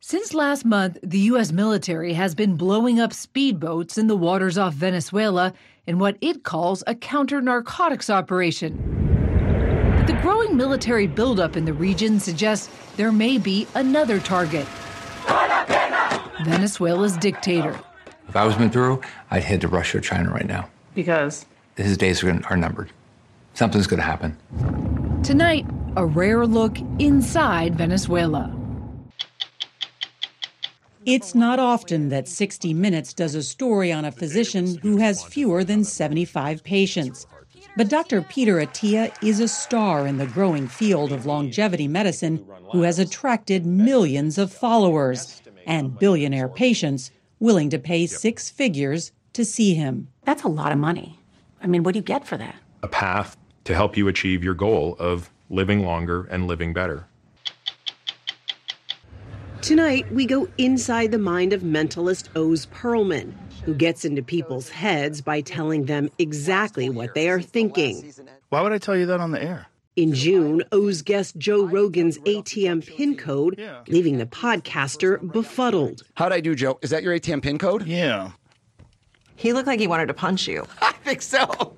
Since last month, the U.S. military has been blowing up speedboats in the waters off Venezuela in what it calls a counter-narcotics operation. But the growing military buildup in the region suggests there may be another target: Venezuela's dictator. If I was Maduro, I'd head to Russia or China right now. Because? His days are numbered. Something's going to happen. Tonight, a rare look inside Venezuela. It's not often that 60 Minutes does a story on a physician who has fewer than 75 patients. But Dr. Peter Attia is a star in the growing field of longevity medicine who has attracted millions of followers and billionaire patients willing to pay six figures to see him. That's a lot of money. I mean, what do you get for that? A path to help you achieve your goal of living longer and living better. Tonight, we go inside the mind of mentalist Oz Perlman, who gets into people's heads by telling them exactly what they are thinking. Why would I tell you that on the air? In June, Oz guessed Joe Rogan's ATM PIN code, leaving the podcaster befuddled. How'd I do, Joe? Is that your ATM PIN code? Yeah. He looked like he wanted to punch you. I think so.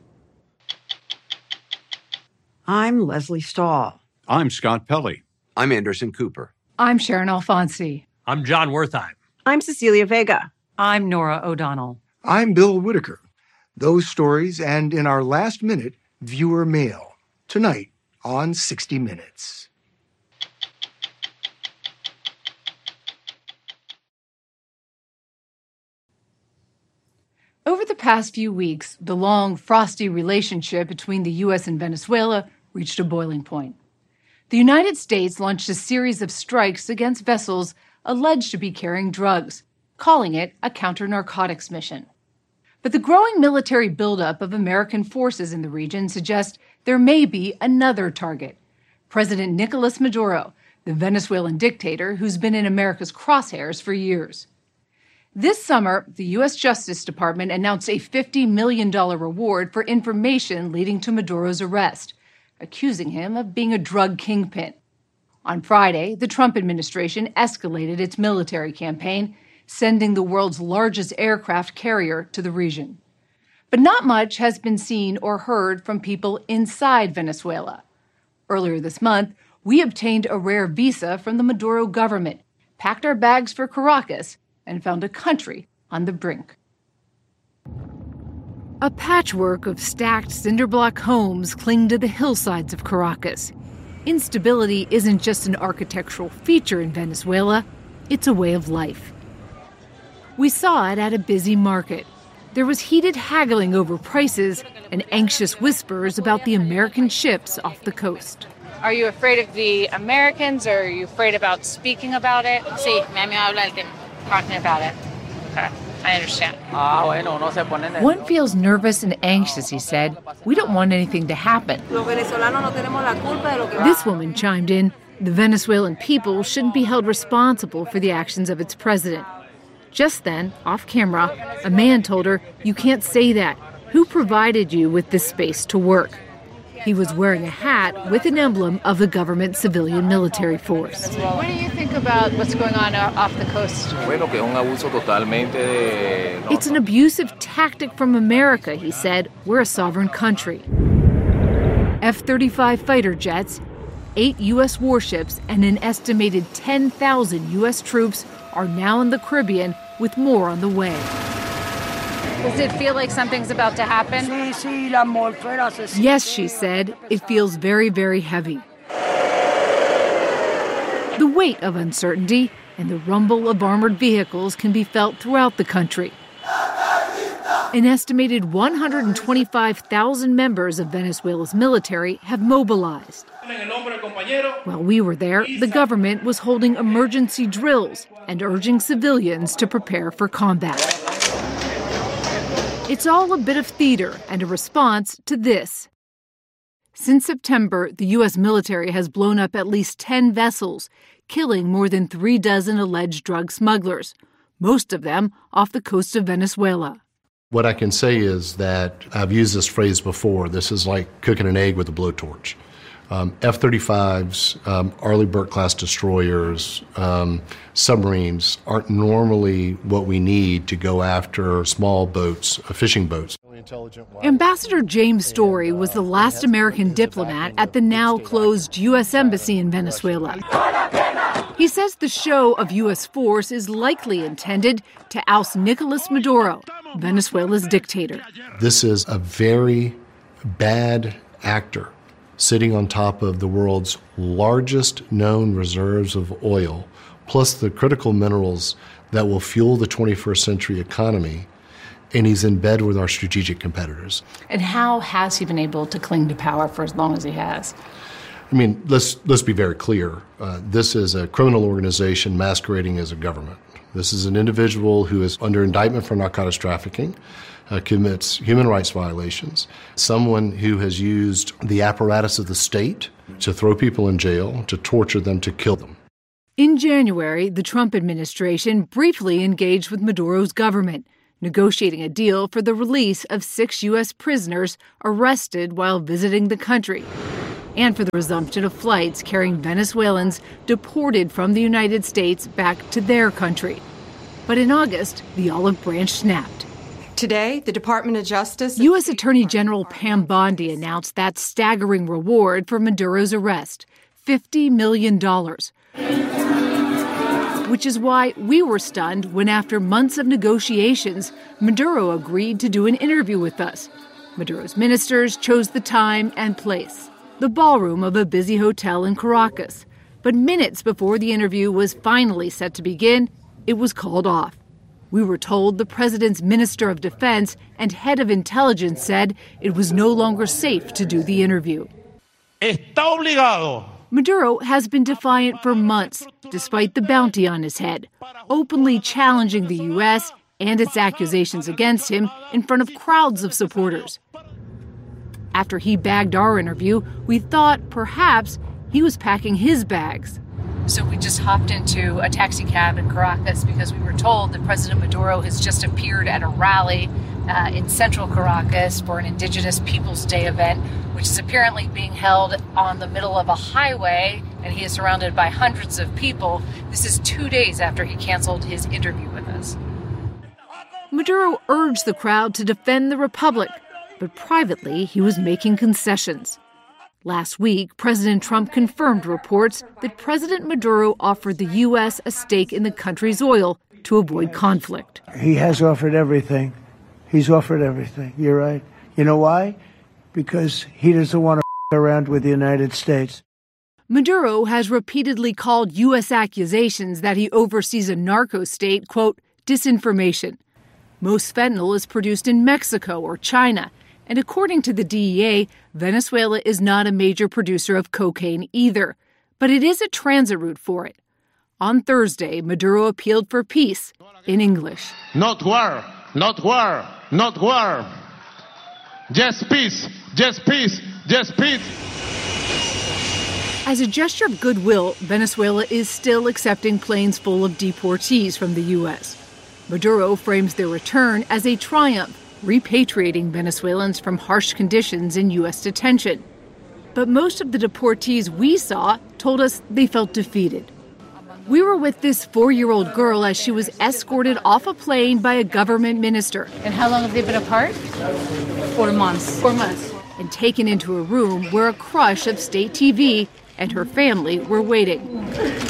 I'm Leslie Stahl. I'm Scott Pelley. I'm Anderson Cooper. I'm Sharon Alfonsi. I'm John Wertheim. I'm Cecilia Vega. I'm Nora O'Donnell. I'm Bill Whitaker. Those stories and in our last minute, viewer mail. Tonight on 60 Minutes. Over the past few weeks, the long, frosty relationship between the U.S. and Venezuela reached a boiling point. The United States launched a series of strikes against vessels alleged to be carrying drugs, calling it a counter-narcotics mission. But the growing military buildup of American forces in the region suggests there may be another target: President Nicolas Maduro, the Venezuelan dictator who's been in America's crosshairs for years. This summer, the U.S. Justice Department announced a $50 million reward for information leading to Maduro's arrest, accusing him of being a drug kingpin. On Friday, the Trump administration escalated its military campaign, sending the world's largest aircraft carrier to the region. But not much has been seen or heard from people inside Venezuela. Earlier this month, we obtained a rare visa from the Maduro government, packed our bags for Caracas, and found a country on the brink. A patchwork of stacked cinder-block homes cling to the hillsides of Caracas. Instability isn't just an architectural feature in Venezuela, it's a way of life. We saw it at a busy market. There was heated haggling over prices and anxious whispers about the American ships off the coast. Are you afraid of the Americans, or are you afraid about speaking about it? Sí, me da miedo hablar del tema. Talking about it. Okay, I understand. One feels nervous and anxious, he said. We don't want anything to happen. This woman chimed in. The Venezuelan people shouldn't be held responsible for the actions of its president. Just then, off camera, a man told her, "You can't say that. Who provided you with this space to work?" He was wearing a hat with an emblem of the government civilian military force. What do you think about what's going on off the coast? It's an abusive tactic from America, he said. We're a sovereign country. F-35 fighter jets, 8 U.S. warships, and an estimated 10,000 U.S. troops are now in the Caribbean, with more on the way. Does it feel like something's about to happen? Yes, she said. It feels very, very heavy. The weight of uncertainty and the rumble of armored vehicles can be felt throughout the country. An estimated 125,000 members of Venezuela's military have mobilized. While we were there, the government was holding emergency drills and urging civilians to prepare for combat. It's all a bit of theater and a response to this. Since September, the U.S. military has blown up at least 10 vessels, killing more than 36 alleged drug smugglers, most of them off the coast of Venezuela. What I can say is that I've used this phrase before. This is like cooking an egg with a blowtorch. F-35s, Arleigh Burke-class destroyers, submarines aren't normally what we need to go after small boats, fishing boats. Ambassador James Story was the last American diplomat at the now-closed U.S. Embassy in Venezuela. He says the show of U.S. force is likely intended to oust Nicolas Maduro, Venezuela's dictator. This is a very bad actor sitting on top of the world's largest known reserves of oil, plus the critical minerals that will fuel the 21st century economy, and he's in bed with our strategic competitors. And how has he been able to cling to power for as long as he has? I mean, let's be very clear. This is a criminal organization masquerading as a government. This is an individual who is under indictment for narcotics trafficking, commits human rights violations, someone who has used the apparatus of the state to throw people in jail, to torture them, to kill them. In January, the Trump administration briefly engaged with Maduro's government, negotiating a deal for the release of 6 U.S. prisoners arrested while visiting the country, and for the resumption of flights carrying Venezuelans deported from the United States back to their country. But in August, the olive branch snapped. Today, the Department of Justice... U.S. Attorney General Pam Bondi announced that staggering reward for Maduro's arrest, $50 million. Which is why we were stunned when, after months of negotiations, Maduro agreed to do an interview with us. Maduro's ministers chose the time and place, the ballroom of a busy hotel in Caracas. But minutes before the interview was finally set to begin, it was called off. We were told the president's Minister of Defense and head of intelligence said it was no longer safe to do the interview. Está obligado. Maduro has been defiant for months, despite the bounty on his head, openly challenging the U.S. and its accusations against him in front of crowds of supporters. After he bagged our interview, we thought perhaps he was packing his bags. So we just hopped into a taxi cab in Caracas because we were told that President Maduro has just appeared at a rally in central Caracas for an Indigenous Peoples Day event, which is apparently being held on the middle of a highway, and he is surrounded by hundreds of people. This is 2 days after he canceled his interview with us. Maduro urged the crowd to defend the republic, but privately he was making concessions. Last week, President Trump confirmed reports that President Maduro offered the U.S. a stake in the country's oil to avoid conflict. He has offered everything. He's offered everything. You're right. You know why? Because he doesn't want to around with the United States. Maduro has repeatedly called U.S. accusations that he oversees a narco state, quote, disinformation. Most fentanyl is produced in Mexico or China. And according to the DEA, Venezuela is not a major producer of cocaine either, but it is a transit route for it. On Thursday, Maduro appealed for peace in English. Not war, not war, not war. Just peace, just peace, just peace. As a gesture of goodwill, Venezuela is still accepting planes full of deportees from the U.S. Maduro frames their return as a triumph, repatriating Venezuelans from harsh conditions in U.S. detention. But most of the deportees we saw told us they felt defeated. We were with this 4-year-old girl as she was escorted off a plane by a government minister. And how long have they been apart? 4 months. 4 months. And taken into a room where a crush of state TV and her family were waiting.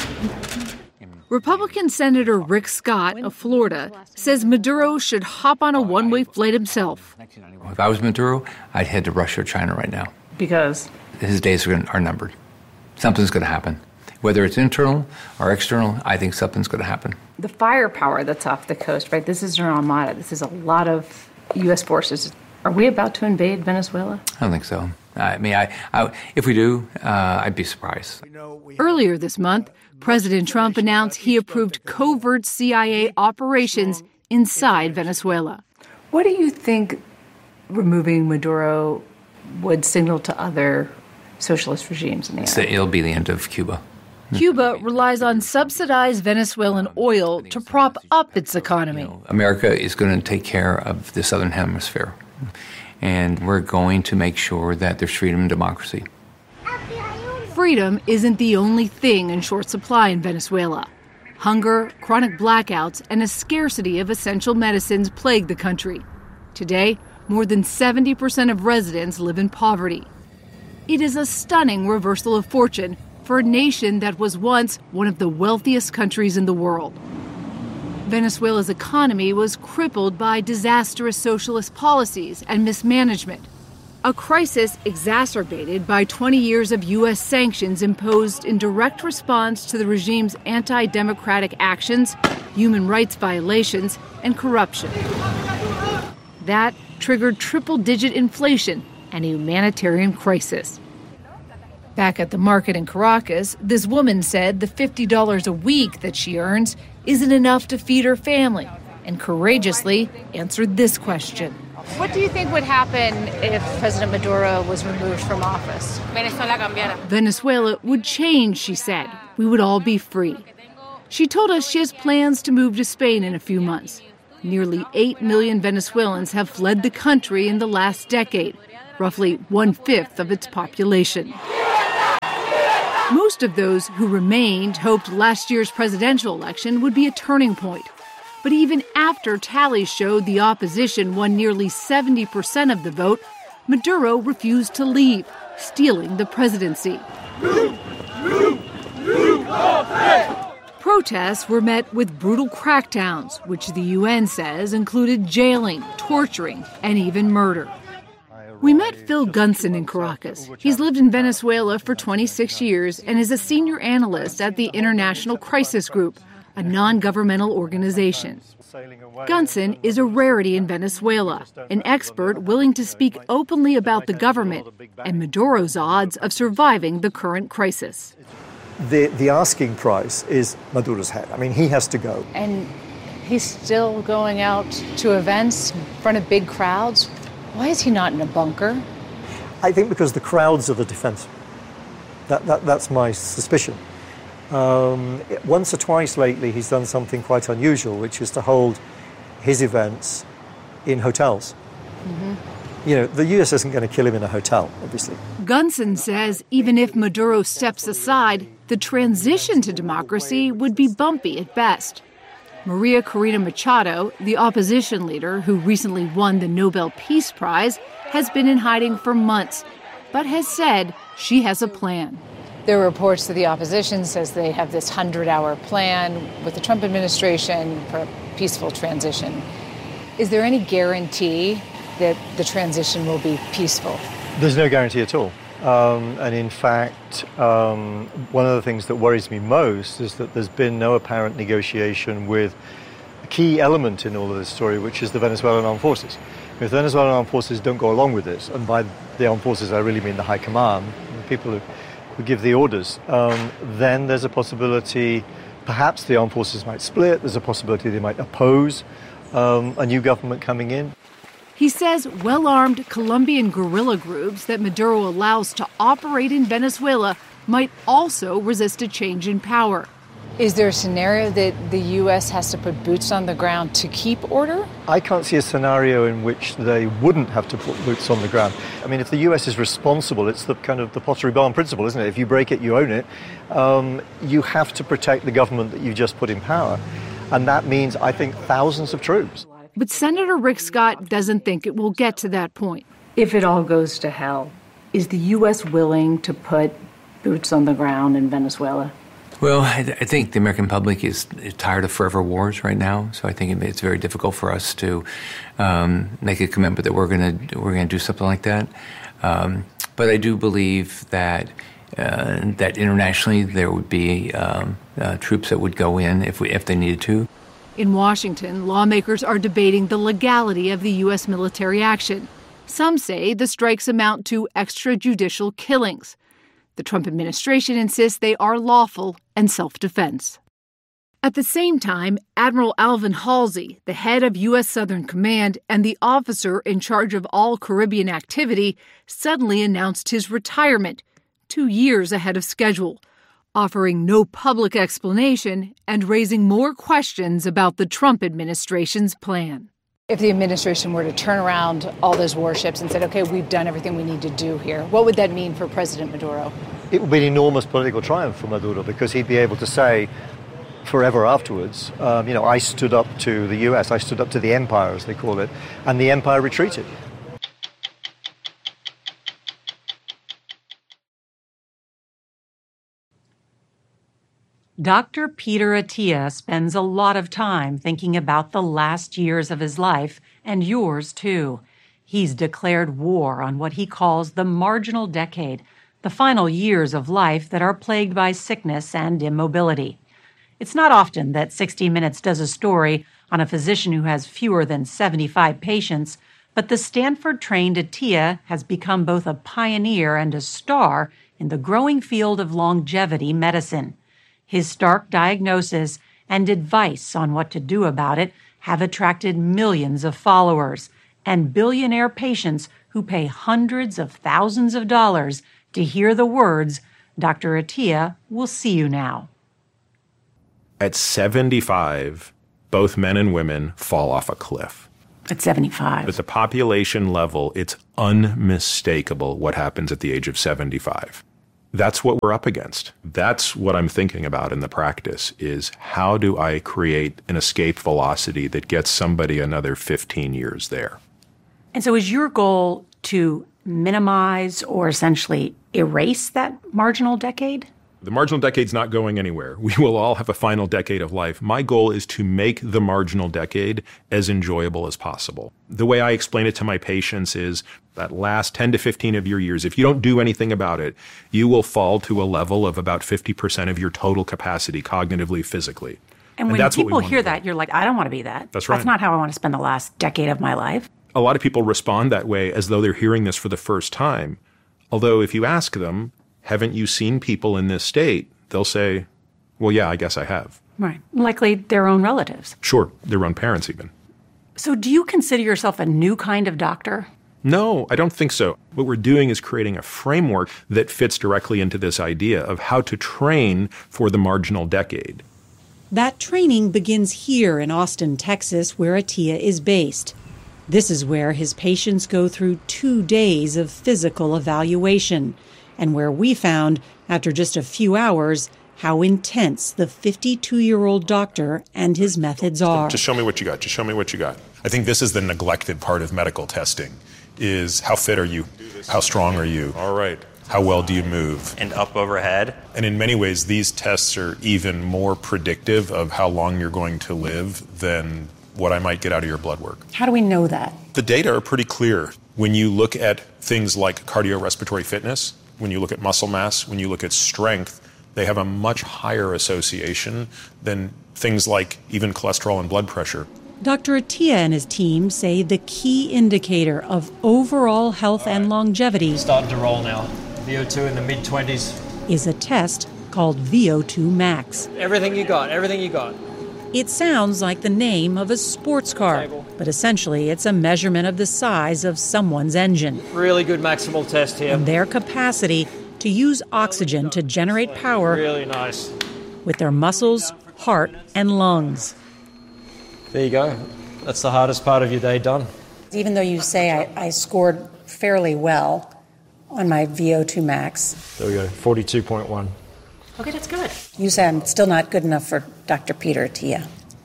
Republican Senator Rick Scott of Florida says Maduro should hop on a one-way flight himself. If I was Maduro, I'd head to Russia or China right now. Because? His days are numbered. Something's going to happen. Whether it's internal or external, I think something's going to happen. The firepower that's off the coast, right? This is an armada. This is a lot of U.S. forces. Are we about to invade Venezuela? I don't think so. I mean, if we do, I'd be surprised. Earlier this month, President Trump announced he approved covert CIA operations inside Venezuela. What do you think removing Maduro would signal to other socialist regimes in the area? It'll be the end of Cuba. Cuba relies on subsidized Venezuelan oil to prop up its economy. America is going to take care of the Southern Hemisphere, and we're going to make sure that there's freedom and democracy. freedom isn't the only thing in short supply in Venezuela. Hunger, chronic blackouts, and a scarcity of essential medicines plague the country. Today, more than 70% of residents live in poverty. It is a stunning reversal of fortune for a nation that was once one of the wealthiest countries in the world. Venezuela's economy was crippled by disastrous socialist policies and mismanagement, a crisis exacerbated by 20 years of U.S. sanctions imposed in direct response to the regime's anti-democratic actions, human rights violations, and corruption. That triggered triple-digit inflation and a humanitarian crisis. Back at the market in Caracas, this woman said the $50 a week that she earns isn't enough to feed her family, and courageously answered this question. What do you think would happen if President Maduro was removed from office? Venezuela would change, she said. We would all be free. She told us she has plans to move to Spain in a few months. Nearly 8 million Venezuelans have fled the country in the last decade, roughly 1/5 of its population. Most of those who remained hoped last year's presidential election would be a turning point. But even after tallies showed the opposition won nearly 70% of the vote, Maduro refused to leave, stealing the presidency. Protests were met with brutal crackdowns, which the UN says included jailing, torturing, and even murder. We met Phil Gunson in Caracas. He's lived in Venezuela for 26 years and is a senior analyst at the International Crisis Group, a non-governmental organization. Gunson is a rarity in Venezuela, an expert willing to speak openly about the government and Maduro's odds of surviving the current crisis. The asking price is Maduro's head. I mean, he has to go. And he's still going out to events in front of big crowds. Why is he not in a bunker? I think because the crowds are the defense. That's my suspicion. Once or twice lately, he's done something quite unusual, which is to hold his events in hotels. Mm-hmm. You know, the U.S. isn't going to kill him in a hotel, obviously. Gunson says even if Maduro steps aside, the transition to democracy would be bumpy at best. Maria Corina Machado, the opposition leader who recently won the Nobel Peace Prize, has been in hiding for months, but has said she has a plan. There are reports that the opposition says they have this 100-hour plan with the Trump administration for a peaceful transition. Is there any guarantee that the transition will be peaceful? There's no guarantee at all. And in fact, one of the things that worries me most is that there's been no apparent negotiation with a key element in all of this story, which is the Venezuelan armed forces. If the Venezuelan armed forces don't go along with this, and by the armed forces I really mean the high command, the people who give the orders, then there's a possibility perhaps the armed forces might split, there's a possibility they might oppose a new government coming in. He says well-armed Colombian guerrilla groups that Maduro allows to operate in Venezuela might also resist a change in power. Is there a scenario that the U.S. has to put boots on the ground to keep order? I can't see a scenario in which they wouldn't have to put boots on the ground. I mean, if the U.S. is responsible, it's the kind of the Pottery Barn principle, isn't it? If you break it, you own it. You have to protect the government that you just put in power. And that means, I think, thousands of troops. But Senator Rick Scott doesn't think it will get to that point. If it all goes to hell, is the U.S. willing to put boots on the ground in Venezuela? Well, I think the American public is tired of forever wars right now, so I think it's very difficult for us to make a commitment that we're going to do something like that. But I do believe that that internationally there would be troops that would go in if they needed to. In Washington, lawmakers are debating the legality of the U.S. military action. Some say the strikes amount to extrajudicial killings. The Trump administration insists they are lawful and self-defense. At the same time, Admiral Alvin Halsey, the head of U.S. Southern Command and the officer in charge of all Caribbean activity, suddenly announced his retirement 2 years ahead of schedule, offering no public explanation and raising more questions about the Trump administration's plan. If the administration were to turn around all those warships and said, okay, we've done everything we need to do here, what would that mean for President Maduro? it would be an enormous political triumph for Maduro, because he'd be able to say forever afterwards, I stood up to the US, I stood up to the empire, as they call it, and the empire retreated. Dr. Peter Attia spends a lot of time thinking about the last years of his life, and yours too. He's declared war on what he calls the marginal decade, the final years of life that are plagued by sickness and immobility. It's not often that 60 Minutes does a story on a physician who has fewer than 75 patients, but the Stanford-trained Attia has become both a pioneer and a star in the growing field of longevity medicine. His stark diagnosis and advice on what to do about it have attracted millions of followers and billionaire patients who pay hundreds of thousands of dollars to hear the words, "Dr. Attia will see you now." At 75, both men and women fall off a cliff. At 75. At the population level, it's unmistakable what happens at the age of 75. That's what we're up against. That's what I'm thinking about in the practice, is how do I create an escape velocity that gets somebody another 15 years there? And so is your goal to minimize or essentially erase that marginal decade? The marginal decade's not going anywhere. We will all have a final decade of life. My goal is to make the marginal decade as enjoyable as possible. The way I explain it to my patients is that last 10 to 15 of your years, if you don't do anything about it, you will fall to a level of about 50% of your total capacity, cognitively, physically. And when people hear that, you're like, I don't want to be that. That's right. That's not how I want to spend the last decade of my life. A lot of people respond that way as though they're hearing this for the first time. Although if you ask them, haven't you seen people in this state? They'll say, well, yeah, I guess I have. Right. Likely their own relatives. Sure, their own parents even. So do you consider yourself a new kind of doctor? No, I don't think so. What we're doing is creating a framework that fits directly into this idea of how to train for the marginal decade. That training begins here in Austin, Texas, where Attia is based. This is where his patients go through 2 days of physical evaluation, and where we found, after just a few hours, how intense the 52-year-old doctor and his methods are. Just show me what you got. Just show me what you got. I think this is the neglected part of medical testing, is how fit are you? How strong are you? All right. How well do you move? And up overhead. And in many ways, these tests are even more predictive of how long you're going to live than what I might get out of your blood work. How do we know that? The data are pretty clear. When you look at things like cardiorespiratory fitness, when you look at muscle mass, when you look at strength, they have a much higher association than things like even cholesterol and blood pressure. Dr. Attia and his team say the key indicator of overall health and longevity starting to roll now. VO2 in the mid-20s. Is a test called VO2 Max. Everything you got, everything you got. It sounds like the name of a sports car, but essentially it's a measurement of the size of someone's engine. Really good maximal test here. And their capacity to use oxygen to generate power. Really nice. With their muscles, heart, and lungs. There you go. That's the hardest part of your day done. Even though you say I scored fairly well on my VO2 max. There we go, 42.1. Okay, that's good. You say I'm still not good enough for Dr. Peter Attia.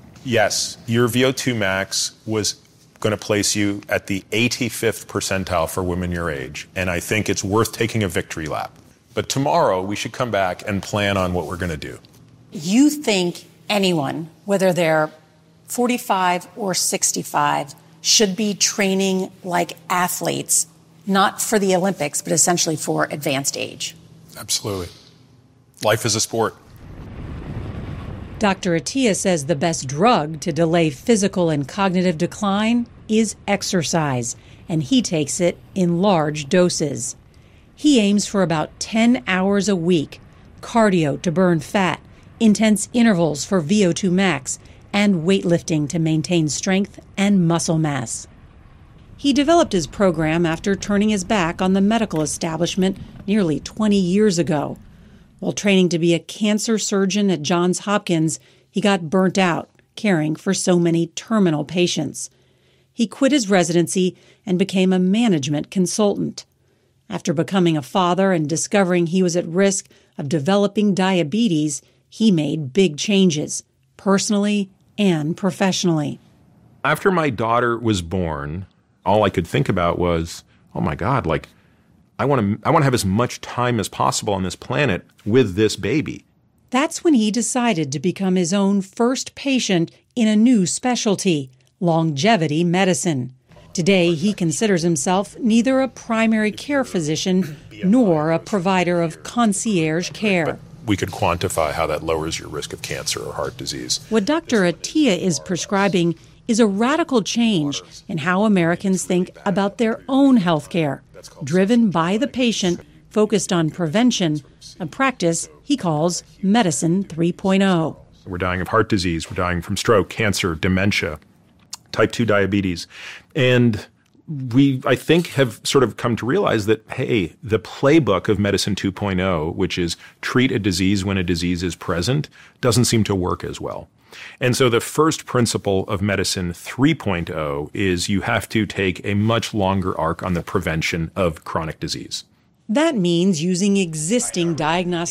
Yes, your VO2 max was going to place you at the 85th percentile for women your age, and I think it's worth taking a victory lap. But tomorrow, we should come back and plan on what we're going to do. You think anyone, whether they're 45 or 65, should be training like athletes, not for the Olympics, but essentially for advanced age? Absolutely. Life is a sport. Dr. Attia says the best drug to delay physical and cognitive decline is exercise, and he takes it in large doses. He aims for about 10 hours a week, cardio to burn fat, intense intervals for VO2 max, and weightlifting to maintain strength and muscle mass. He developed his program after turning his back on the medical establishment nearly 20 years ago. While training to be a cancer surgeon at Johns Hopkins, he got burnt out caring for so many terminal patients. He quit his residency and became a management consultant. After becoming a father and discovering he was at risk of developing diabetes, he made big changes, personally and professionally. After my daughter was born, all I could think about was, oh my God, like, I want to have as much time as possible on this planet with this baby. That's when he decided to become his own first patient in a new specialty, longevity medicine. Today, he considers himself neither a primary care physician nor a provider of concierge care. We could quantify how that lowers your risk of cancer or heart disease. What Dr. Attia is prescribing is a radical change in how Americans think about their own health care, driven by the patient, focused on prevention, a practice he calls Medicine 3.0. We're dying of heart disease, we're dying from stroke, cancer, dementia, type 2 diabetes. And we, I think, have sort of come to realize that, hey, the playbook of Medicine 2.0, which is treat a disease when a disease is present, doesn't seem to work as well. And so the first principle of Medicine 3.0 is you have to take a much longer arc on the prevention of chronic disease. That means using existing diagnostic